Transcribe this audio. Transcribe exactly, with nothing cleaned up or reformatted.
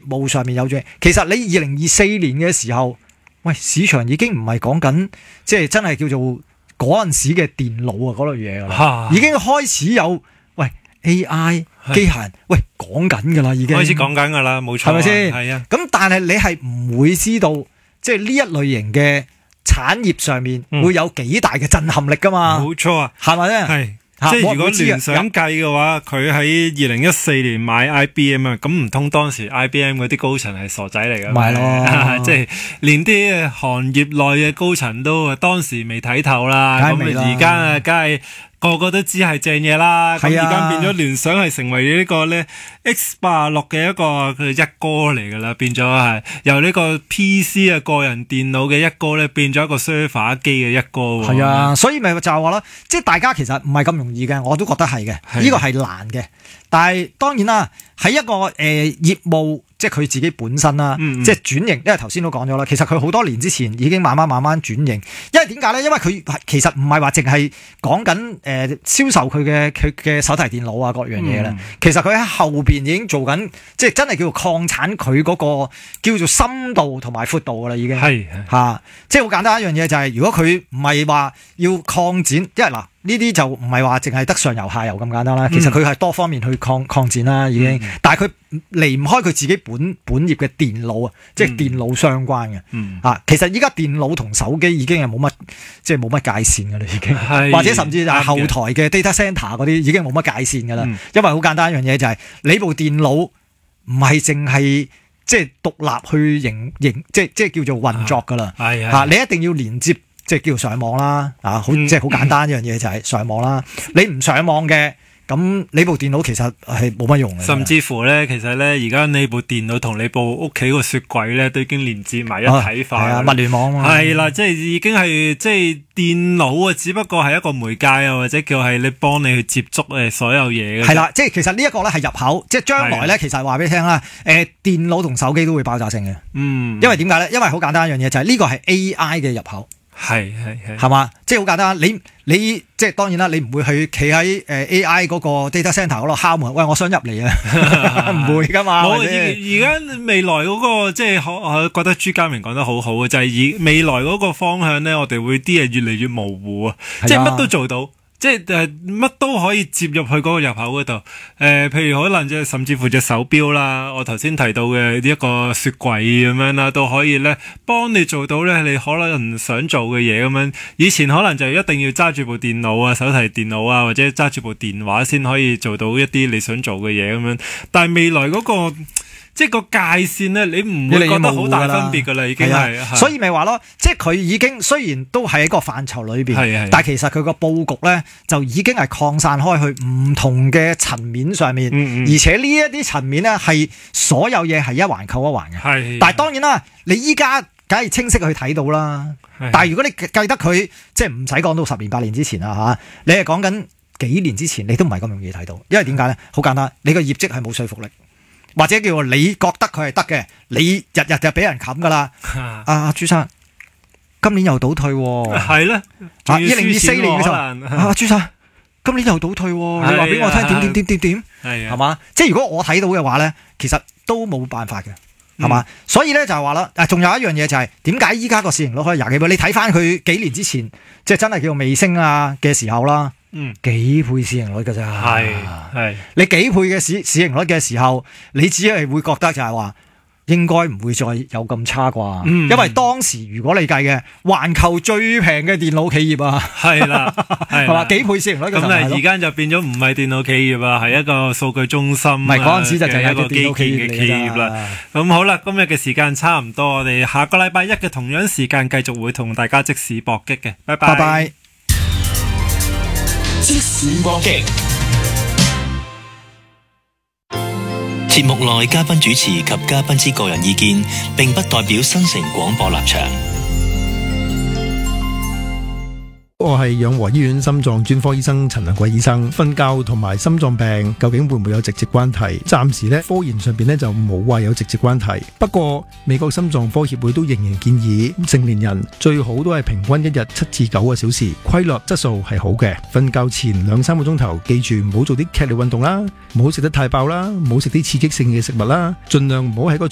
務上面有轉。其實你二零二四年嘅時候，喂，市場已經唔係講緊即係真係叫做嗰陣時嘅電腦啊嗰類嘢㗎啦，已經開始有喂 A I 機械人，喂講緊㗎啦，已經開始講緊㗎啦，冇錯， 係咪先？ 係啊。 咁但係你係唔會知道，即係呢一類型嘅產業上面會有幾大嘅震撼力㗎嘛？ 冇錯啊， 係咪咧？ 係。即係如果聯想計嘅話，佢喺二零一四年買 I B M 啊，咁唔通當時 I B M 嗰啲高層係傻仔嚟㗎？ 咪咯， 即係連啲行業內嘅高層都當時未睇透啦。咁而家啊，梗係個個都知係正嘢啦。咁而家變咗聯想係成為呢個咧 X 八十六嘅一個佢一哥嚟㗎啦，變咗係由呢個 P C 啊個人電腦嘅一哥咧，變咗一個 server 機嘅一哥。 係啊，所以咪就係話啦，即係大家其實唔係咁容易嘅，我都覺得係嘅，呢個係難嘅。但係當然啦，喺一個誒、呃、業務，即係佢自己本身啦，嗯嗯即係轉型。因為頭先都講咗啦，其實佢好多年之前已經慢慢慢慢轉型。因為點解咧？因為佢其實唔係話淨係講緊誒銷售佢嘅佢嘅手提電腦啊各樣嘢咧。嗯、其實佢喺後邊已經做緊，即係真係叫做擴產佢嗰個叫做深度同埋闊度噶啦，已經係嚇、啊。即係好簡單一樣嘢就係、是，如果佢唔係話要擴展，因為嗱。呢啲就唔係話淨係得上游下游咁簡單啦，其實佢係多方面去擴擴展啦，已經。嗯、但係佢離唔開佢自己本本業嘅電腦啊，即係電腦相關嘅。嗯、啊，其實依家電腦同手機已經係冇乜，即係冇乜界線㗎啦，已經。是或者甚至就係後台嘅 data center 嗰啲已經冇乜界線㗎啦。嗯、因為好簡單一樣嘢就係、是，你部電腦唔係淨係即係獨立去營營，即係即係叫做運作㗎啦。係啊，啊，你一定要連接。即係叫上網啦，啊，好即係好簡單一樣嘢就係上網啦。你唔上網嘅，咁你部電腦其實係冇乜用嘅。甚至乎咧，其實咧，而家你部電腦同你部屋企個雪櫃咧，都已經連接埋一體化。係啊，物聯網啊。係啦，即係已經係即係電腦啊，只不過係一個媒介啊，或者叫係你幫你去接觸誒所有嘢嘅。係啦，即係其實呢一個咧係入口，即係將來咧，其實話俾你聽啦，誒電腦同手機都會爆炸性嘅。嗯。因為點解咧？因為好簡單一樣嘢就係呢個係 A I 嘅入口。係係係，係嘛？即係好簡單，你你即係當然啦，你唔會去企喺誒 A I 嗰個 data center 嗰度敲門，喂，我想入嚟啊，唔會噶嘛。冇而而家未來嗰個即係我覺得朱家明講得好好嘅，就係以未來嗰個方向咧，我哋會啲嘢越嚟越模糊啊，即係乜都做到。即係誒乜都可以接入去嗰個入口嗰度，誒、呃、譬如可能即係甚至乎隻手錶啦，我頭先提到嘅呢一個雪櫃咁樣啦，都可以咧幫你做到咧你可能想做嘅嘢咁樣。以前可能就一定要揸住部電腦啊、手提電腦啊，或者揸住部電話先可以做到一啲你想做嘅嘢咁樣。但係未來嗰、嗰個即係個界線咧，你唔會覺得好大分別噶啦，已經係，所以咪話咯，即係佢已經雖然都係一個範疇裏邊，係係但係其實佢個佈局咧就已經係擴散開去唔同嘅層面上面，嗯嗯而且呢一啲層面咧係所有嘢係一環扣一環嘅，係。但係當然啦，你依家梗係清晰去睇到啦，係係但係如果你計得佢即係唔使講到十年八年之前啦嚇，你係講緊幾年之前，你都唔係咁容易睇到，因為點解咧？好簡單，你個業績係冇說服力。或者叫你覺得佢係得嘅，你日日就俾人冚噶啦。阿、啊、朱生，今年又倒退喎。係咧，啊，二零二四年嘅時候，啊，朱生，今年又倒退喎。啊、你話俾我聽點點點點點，係係嘛？即係如果我睇到嘅話咧，其實都冇辦法嘅，係嘛？嗯、所以咧就係話啦，誒，仲有一樣嘢就係點解依家個市盈率可以廿幾倍？你睇翻佢幾年之前，即係真係叫做微升啊嘅時候啦。嗯，幾倍市盈率㗎咋？係係，你幾倍嘅市市盈率嘅時候，你只係會覺得就係話應該唔會再有咁差啩？嗯，因為當時如果你計嘅環球最平嘅電腦企業啊，係啦，係嘛？幾倍市盈率咁啊？而家就變咗唔係電腦企業啊，係一個數據中心。唔係嗰陣時就係一個基建嘅企業啦。咁好啦，今日嘅時間差唔多，我哋下個禮拜一嘅同樣時間繼續會同大家即時搏擊嘅。拜拜。拜拜。即時搏擊，節目內嘉賓主持及嘉賓之個人意見，並不代表新城廣播立場。我係養和醫院心臟專科醫生陳良貴醫生。瞓覺同埋心臟病究竟會唔會有直接關係？暫時咧科研上邊咧就冇話有直接關係。不過美國心臟科協會都仍然建議成年人最好都係平均一日七至九個小時，規律質素係好嘅。瞓覺前兩三個鐘頭，記住唔好做啲劇烈運動啦，唔好食得太飽啦，唔好食啲刺激性嘅食物啦，盡量唔好喺個